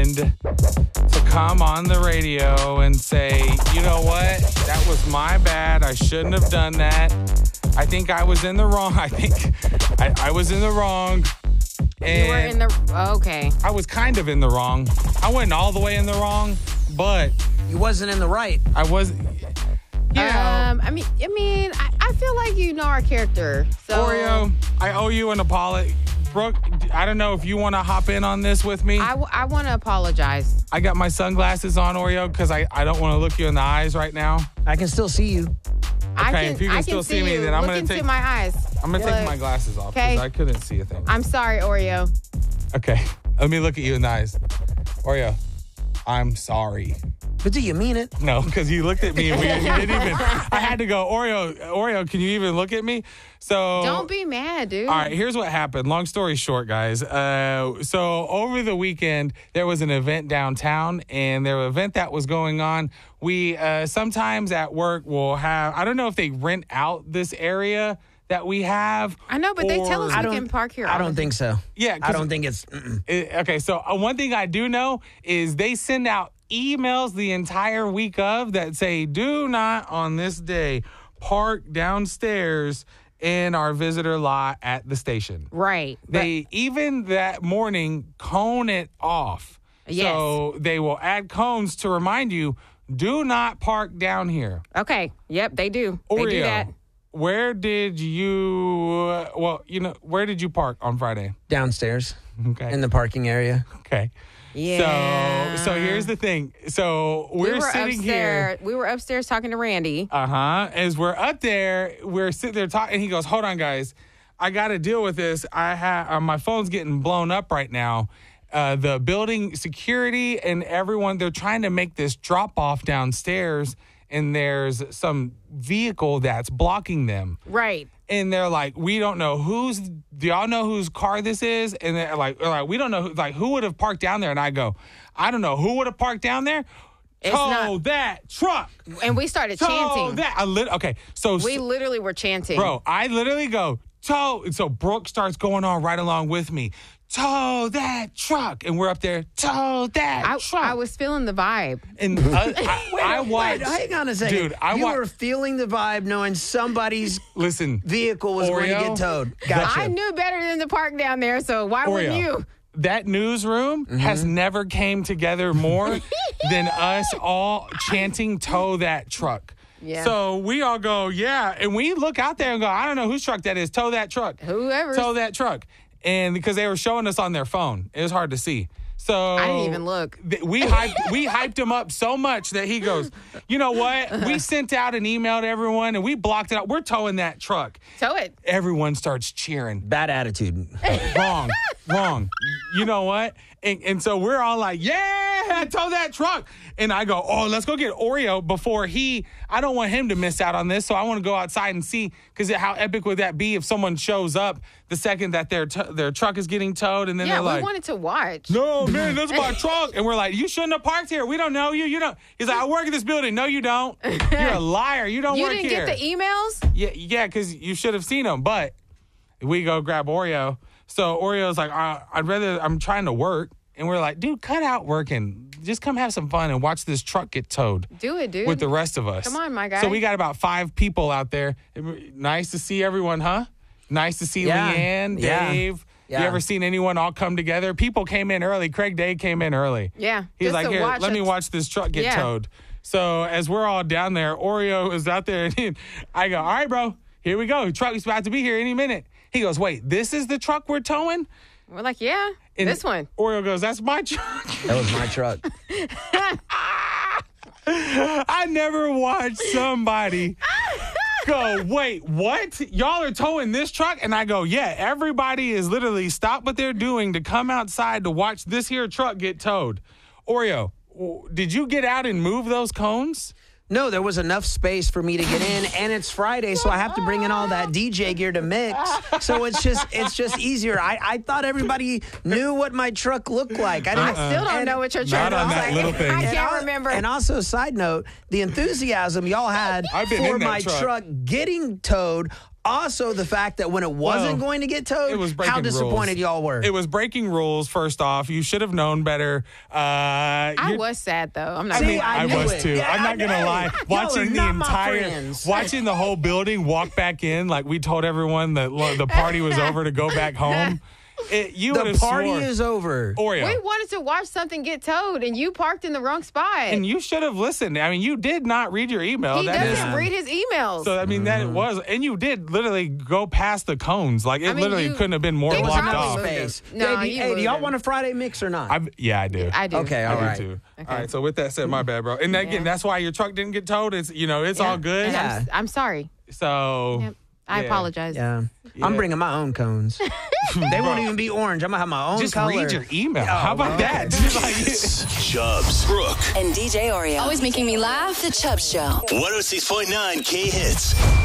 friend to come on the radio and say, you know what? That was my bad. I shouldn't have done that. I think I was in the wrong. I think I was in the wrong. And you were in the... Okay. I was kind of in the wrong. I wasn't all the way in the wrong, but... You wasn't in the right. I was... You know, I feel like you know our character. So Oreo, I owe you an apology. Brooke, I don't know if you want to hop in on this with me. I want to apologize. I got my sunglasses on, Oreo, because I don't want to look you in the eyes right now. I can still see you. Okay, if you can still see me, then I'm going to take my eyes. I'm going to take my glasses off because I couldn't see a thing. I'm sorry, Oreo. Okay, let me look at you in the eyes. Oreo, I'm sorry. But do you mean it? No, because you looked at me and you didn't even. I had to go, Oreo, can you even look at me? So don't be mad, dude. All right, here's what happened. Long story short, guys. So over the weekend, there was an event downtown, and there was an event that was going on. We sometimes at work will have, I don't know if they rent out this area that we have. I know, but they tell us we can park here. I don't think so. Yeah. I don't think it's... Okay, so one thing I do know is they send out emails the entire week of that say, do not on this day park downstairs in our visitor lot at the station. Right. They even that morning cone it off. Yes. So they will add cones to remind you, do not park down here. Okay. Yep, they do. Oreo, they do that. Where did you where did you park on Friday? Downstairs. Okay. In the parking area. Okay. Yeah. So here's the thing. So we're sitting here. We were upstairs talking to Randy. As we're up there, we're sitting there talking. And he goes, "Hold on, guys. I got to deal with this. I have my phone's getting blown up right now. The building security and everyone, they're trying to make this drop off downstairs, and there's some vehicle that's blocking them. Right. And they're like, we don't know do y'all know whose car this is? And they're like, we don't know who would have parked down there. And I go, I don't know who would have parked down there. Tow that truck. And we started chanting. Okay. So we literally were chanting. Bro, I literally go, tow. And so Brooke starts going on right along with me. Tow that truck. And we're up there, tow that truck. I was feeling the vibe. And I watched. Hang on a second. Dude, you were feeling the vibe knowing somebody's vehicle was going to get towed. Gotcha. I knew better than to park down there, so why wouldn't you? That newsroom has never came together more than us all chanting, tow that truck. Yeah. So we all go, yeah. And we look out there and go, I don't know whose truck that is. Tow that truck. Whoever. Tow that truck. And because they were showing us on their phone, it was hard to see. So I didn't even look. We hyped him up so much that he goes, you know what? We sent out an email to everyone and we blocked it out. We're towing that truck. Tow it. Everyone starts cheering. Bad attitude. Wrong. You know what? And so we're all like, yeah, tow that truck. And I go, oh, let's go get Oreo before I don't want him to miss out on this. So I want to go outside and see, because how epic would that be if someone shows up the second that their truck is getting towed, and then they're like, we wanted to watch. No, man, that's my truck. And we're like, you shouldn't have parked here. We don't know you. You don't. He's like, I work at this building. No, you don't. You're a liar. You don't work here. You didn't get the emails? Yeah, because you should have seen them. But we go grab Oreo. So Oreo's like, I'm trying to work. And we're like, dude, cut out working. Just come have some fun and watch this truck get towed. Do it, dude. With the rest of us. Come on, my guy. So we got about 5 people out there. Nice to see everyone, huh? Nice to see Leanne, Dave. Yeah. You ever seen anyone all come together? People came in early. Craig Day came in early. Yeah. He's like, here, let me watch this truck get towed. So as we're all down there, Oreo is out there. And I go, all right, bro, here we go. The truck is about to be here any minute. He goes, wait, this is the truck we're towing? We're like, yeah, and this one. Oreo goes, that's my truck. That was my truck. I never watched somebody go, wait, what? Y'all are towing this truck? And I go, yeah, everybody is literally stop what they're doing to come outside to watch this here truck get towed. Oreo, did you get out and move those cones? No, there was enough space for me to get in, and it's Friday, so I have to bring in all that DJ gear to mix. So it's just easier. I thought everybody knew what my truck looked like. I still don't know what your truck looks like. Little thing. I can't remember. And also, side note, the enthusiasm y'all had for my truck getting towed Also, the fact that when it wasn't going to get towed, it was breaking how disappointed rules. y'all were. It was breaking rules, first off. You should have known better. I was sad, though. I'm not See, gonna lie. I knew was it. too. Yeah, I'm not gonna I lie. know. Watching Y'all are the not my entire, friends. watching the whole building walk back in, like we told everyone that the party was over to go back home. You would The have party swore. is over. Oreo. We wanted to watch something get towed, and you parked in the wrong spot. And you should have listened. I mean, you did not read your email. He That is- doesn't read his emails. So I mean, that it was, and you did literally go past the cones. Like it I mean, literally you- couldn't have been more They blocked probably off. moved Space. No, hey, you do y'all moved want a Friday mix or not? Yeah, I do. I do. Okay, all I right. do too. Okay. All right. So with that said, my bad, bro. And again, that's why your truck didn't get towed. It's it's all good. And Yeah. I'm sorry. So Yep. I Yeah. apologize. Yeah. I'm bringing my own cones. They won't even be orange. I'm going to have my own just color. read your email. How about that? Chubbs, Brooke, And DJ Oreo. Always making me laugh. The Chubb Show. 106.9 K Hits.